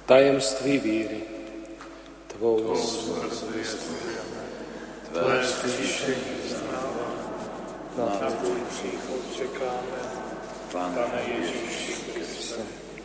tajemství víry. Tvou zmrzujeme, tvé vzkříšení vznáváme, na tvůj příchod čekáme, Pane Ježíši Kriste.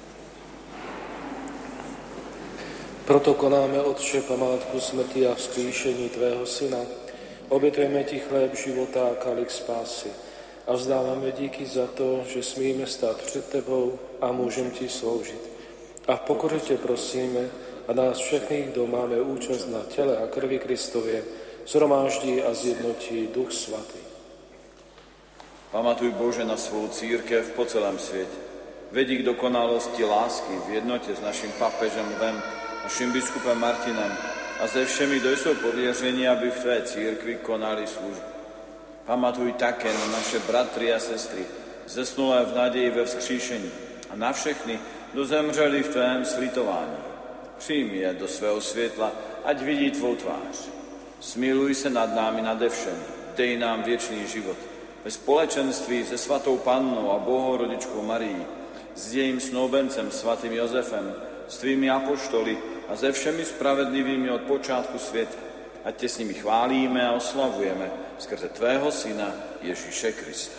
Proto konáme, Otče, památku smrti a vzkříšení tvého Syna. Obětujeme ti chléb života a kalich spásy. A vzdáváme díky za to, že smíme stát před tebou a můžeme ti sloužit. A v pokoře tě prosíme, a nás všechny, kdo máme účast na těle a krvi Kristově, shromáždí a zjednotí Duch Svatý. Pamatuj, Bože, na svou církev po celém světě. Vedí k dokonalosti lásky v jednotě s naším papežem Lvem, naším biskupem Martinem a se všemi, kdo jsou pověření, aby v tvé církvi konali službu. Pamatuj také na naše bratry a sestry, zesnulé v naději ve vzkříšení a na všechny, kdo zemřeli v tvém slitování. Přijmi je do svého světla, ať vidí tvou tvář. Smiluj se nad námi nade všemi, dej nám věčný život. Ve společenství se svatou Pannou a Bohorodičkou Marií, s jejím snoubencem svatým Josefem, s tvými apoštoly a se všemi spravedlivými od počátku světa. Ať tě s nimi chválíme a oslavujeme skrze tvého Syna Ježíše Krista.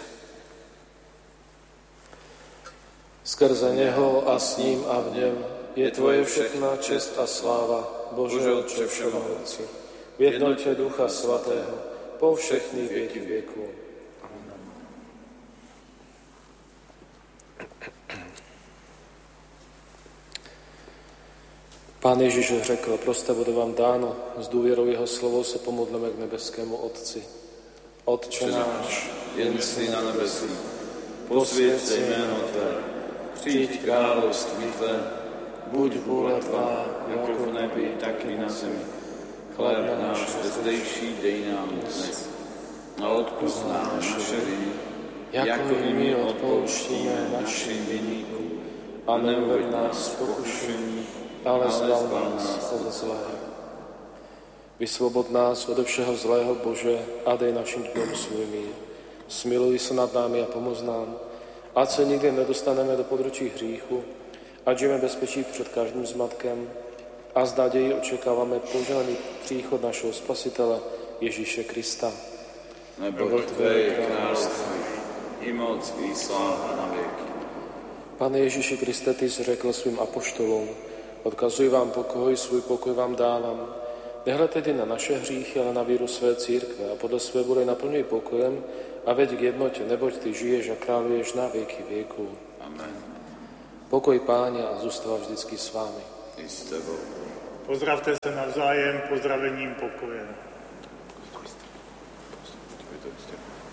Skrze něho a s ním a v něm je tvoje všechna čest a sláva, Bože Otče všemohoucí, v jednotě Ducha Svatého, po všechny věky věků. Pán Ježíš řekl, proste bude vám dáno, s důvěrou jeho slovo se pomodleme k nebeskému Otci. Otče náš, jen si na nebesích, posvěť se jméno tvé, přijď království tvé, buď vůle tvá, jako v nebi, tak i na zemi. Chléb náš zdejší dej nám dnes a odpusť nám naše viny, jako i my odpouštíme našim vinníkům. A neuveď nás v pokušení, ale zbav nás od zlého. Vysvobod nás od všeho zlého, Bože, a dej našim dňom svůj mír. Smiluj se nad námi a pomoz nám, ať se nikdy nedostaneme do područí hříchu, ať žijeme bezpečí před každým zmatkem a s nadějí očekáváme požehnaný příchod našeho Spasitele Ježíše Krista. Nebo tvé je království, i moc, i sláva na věky. Pane Ježíši Kriste, ty jsi řekl svým apoštolům, odkazuji vám pokoj, svůj pokoj vám dávám. Nehled tedy na naše hříchy, ale na víru své církve a podle své vůle naplňuj pokojem a veď k jednotě, neboť ty žiješ a králuješ na věky věků. Amen. Pokoj Páně a zůstává vždycky s vámi. I s tebou. Pozdravte se navzájem pozdravením pokoje.